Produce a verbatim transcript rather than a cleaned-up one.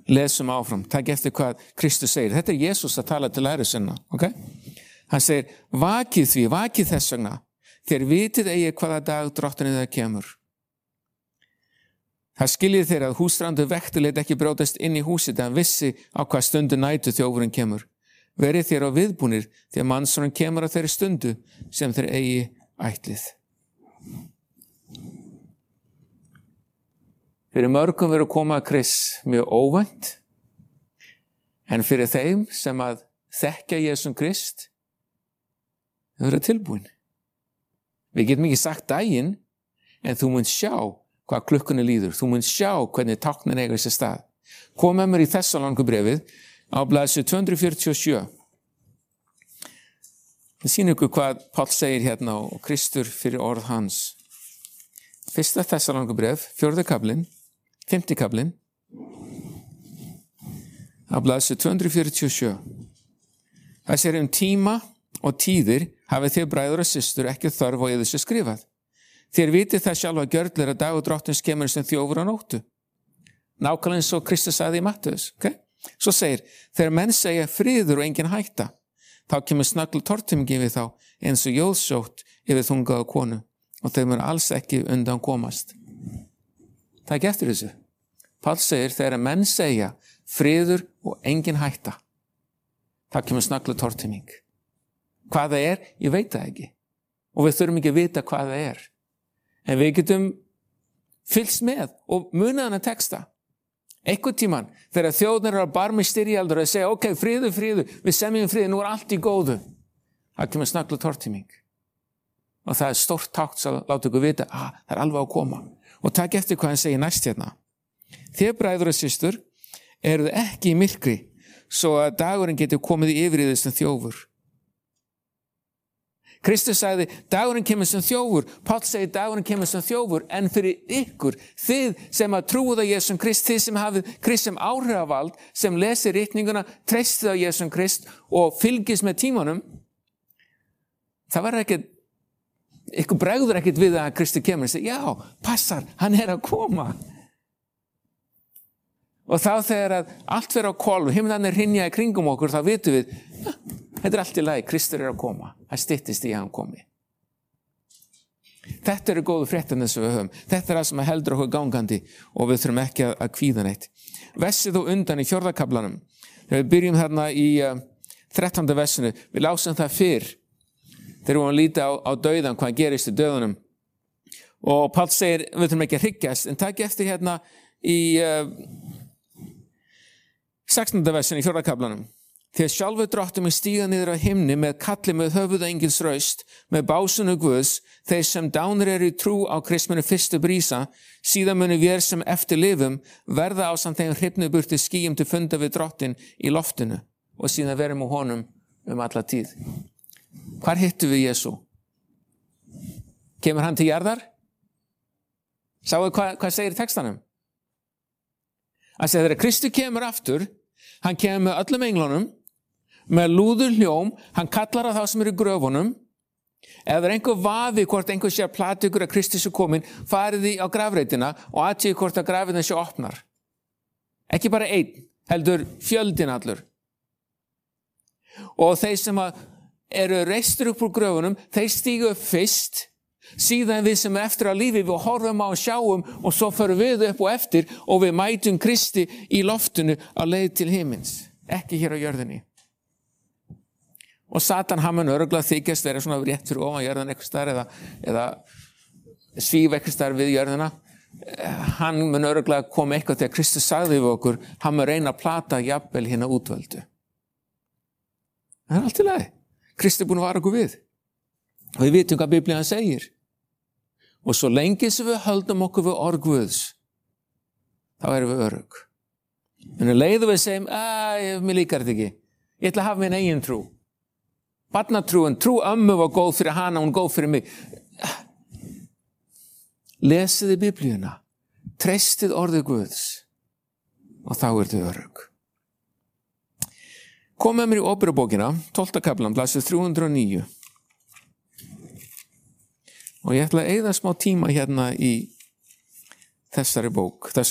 Lesum áfram, takk eftir hvað Kristus segir. Þetta er Jesus að tala til læri sinna, ok? Hann segir, vakið því, vakið þess vegna, þér vitið eigi hvaða dag drottinn það kemur. Það skiljið þeir að húsrandur vekti leit ekki brjótast inn í húsið, en vissi á hvað stundu nætu þjófurinn kemur. Verið þér á viðbúnir, því að mannssonin kemur á þeirri stundu sem þeir eigi ætlið. Fyrir mörgum verður koma að Krist mjög óvænt, en fyrir þeim sem að þekkja Jesum Krist, þau verður tilbúin. Við getum ekki sagt daginn, en þú mun sjá hvað klukkunni líður. Þú mun sjá hvernig táknin eiga sér stað. Kom með mér í Þessalónikubréfið á blaðsíðu tvö hundruð fjörutíu og sjö. Það sýnir ykkur hvað Páll segir hérna og Kristur fyrir orð hans. Fyrsta Þessalónikubréf, fjórði kaflinn, fimmti kaflinn, á blaðsíðu tvö hundruð fjörutíu og sjö. Það segir um tíma og tíðir hafið þið bræður og systur ekki þörf á yður sem skrifað. Þér vitið það sjálfa gjörlir að dagur drottins kemur sem þjófur á nóttu. Nákvæmlega eins og Kristus sagði í Mattheus. Okay? Svo segir, þegar menn segja friður og engin hætta, þá kemur snöggl tortímingi við þá eins og jóðsótt yfir þungaða konu og þau mun alls ekki undan komast. Það er ekki eftir þessu. Páll segir, þegar menn segja friður og engin hætta, þá kemur snöggl tortíming. Hvað það er, ég veit það ekki. Og við þurfum ekki að vita hvað það er. En við getum fylgst með og munað hana texta. Einhvern tímann, þegar þjóðnir eru að barmi styrjaldur og segja, ok, friður, friður, við semjum friður, nú er allt í góðu. Það kemur snöggl tortíming. Og það er stórt tákn að láta ykkur vita, ah, það er alveg að koma. Og takk eftir hvað hann segir næst hérna. Þið bræður og systur eruð ekki í myrkri, svo að dagurinn getur komið yfir í þessum þjófur. Kristus sagði, dagurinn kemur sem þjófur. Páll segir, dagurinn kemur sem þjófur, en fyrir ykkur, þið sem að trúið á Jesum Krist, þið sem hafið Krist sem áhrifavald, sem lesir ritninguna, treystið á Jesum Krist og fylgist með tímanum, það var ekkert, ykkur bregður ekkert við að Kristi kemur og segir, já, passar, hann er að koma. Og þá þegar að allt fyrir á hvolf, himnarnir hrynja í kringum okkur, þá vitum við, ja, þetta er allt í lagi, Kristur er að koma. Það styttist í að hann komi. Þetta eru góðu fréttirnar sem við höfum. Þetta er það sem heldur okkur gangandi og við þurfum ekki að, að kvíða neitt. Vessið og undan í fjórða kaflanum. Þegar við byrjum þarna í uh, þrettánda vessinu, við lásum það fyrr. Þegar við vorum að líta á, á dauðan, hvað gerist í dauðanum. Og Páll segir, við þurfum ekki að hryggjast, en takk eftir hérna í uh, sextánda vessinu í fjórða kaflanum. Þegar sjálfur drottum í stíga niður á himni með kalli með höfuð engils raust, með básunu Guðs, þeir sem dánir eru í trú á Kristmunu fyrstu brísa, síðan muni vér sem eftir lifum, verða á samt þeim hrifnu burti skýjum til funda við drottin í loftinu og síðan verum á honum um alla tíð. Hvar hittu við Jesú? Kemur hann til jarðar? Sáu hvað, hvað segir í textanum? Að segja þegar Kristi kemur aftur, hann kemur með öllum englunum, með lúður hljóm, hann kallar á þá sem eru í gröfunum. Ef það er einhver vafi hvort einhver sé að plata ykkur að Kristus er komin, farið því á grafreitina og athugið hvort að grafreitina sé opnar. Ekki bara einn, heldur fjöldin allur. Og þeir sem eru reistur upp úr gröfunum, þeir stígu upp fyrst, síðan við sem er eftir á lífi, við horfum á og sjáum og svo förum við upp og eftir og við mætum Kristi í loftinu á leið til himins, ekki hér á jörðinni. Og Satan, hann mun örugglega þykjast vera svona rétt fyrir ofan jörðina eitthvað staðar eða, eða svífa eitthvað staðar við jörðina. Hann mun örugglega koma eitthvað þegar Kristus sagði við okkur, hann mun reyna að plata jafnvel hérna útvöldu. Það er allt í lagi. Kristi er búin að vara okkur við. Og við vitum hvað Biblían segir. Og svo lengi sem við höldum okkur við orð Guðs, þá erum við örugg. En um leið við segjum, að mér líkar þetta ekki. Ég ætla að hafa minn eigin trú. Barnatrúin, trú ömmu var góð fyrir hana, hún góð fyrir mig. Lesiði Biblíuna, treystið orðið Guðs og þá er þið örugg. Kom með mér í Óperubókina, tólfta kaflan, blaðsíðu þrjú hundruð og níu. Og ég ætla að eyða smá tíma hérna í þessari bók, þessum